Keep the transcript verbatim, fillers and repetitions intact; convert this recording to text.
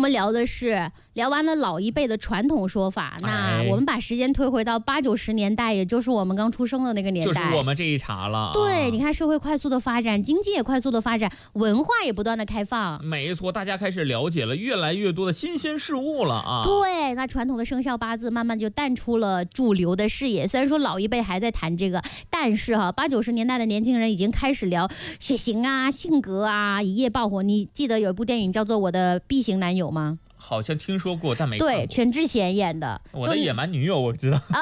们聊的是聊完了老一辈的传统说法，那我们把时间推回到八九十年代，也就是我们刚出生的那个年代， 就是我们这一茬了。 对， 啊、 你看社会快速的发展，经济也快速的发展，文化也不断的开放。 没错，大家开始了解了越来越多的新鲜事物了啊。 对，那传统的生肖八字慢慢就淡出了主流的视野。虽然说老一辈还在谈这个，但是哈，八九十年代的年轻人已经开始聊血型啊、性格啊、一夜爆火。你记得有一部电影叫做《我的 B 型男友》吗？ 好像听说过，但没看过。 对，全智贤演的。 我的野蛮女友我知道。